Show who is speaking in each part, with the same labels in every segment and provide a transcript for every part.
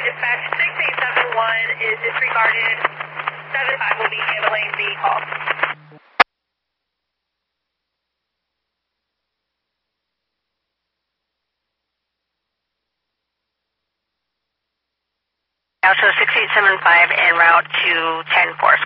Speaker 1: Dispatch 6871 is disregarded. 75 will be handling the call.
Speaker 2: Also 6875 en route to 10-4.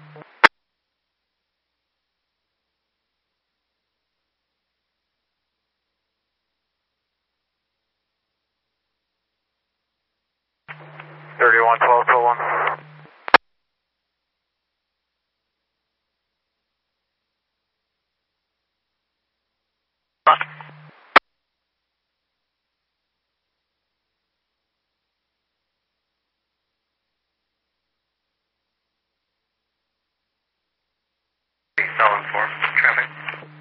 Speaker 3: Traffic.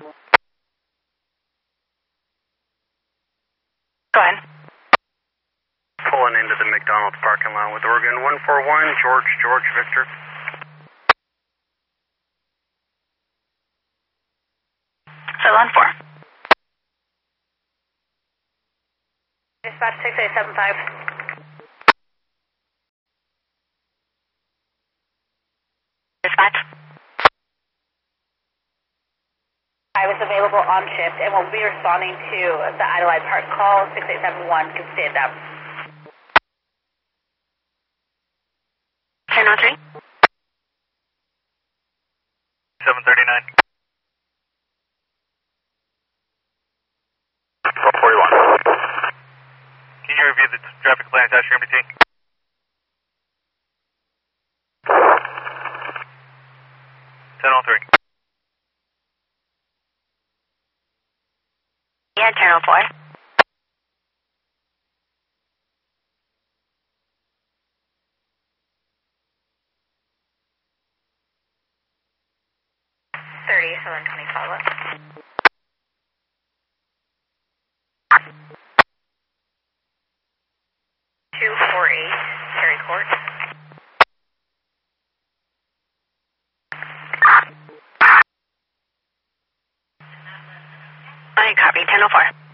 Speaker 2: Go ahead.
Speaker 3: Pulling into the McDonald's parking lot with Oregon 141, George Victor.
Speaker 2: So on 4.
Speaker 1: Dispatch 6875.
Speaker 2: Dispatch.
Speaker 1: I was available on shift and will be responding to the Idlewild Park call. 6871 can stand up.
Speaker 2: 10-3.
Speaker 3: 739. 41. Can you review the traffic plan attached to your MDT?
Speaker 2: Yeah, 10-4.
Speaker 1: Southern 20 follow-up. 248 Cherry Court.
Speaker 2: I copy 10-4.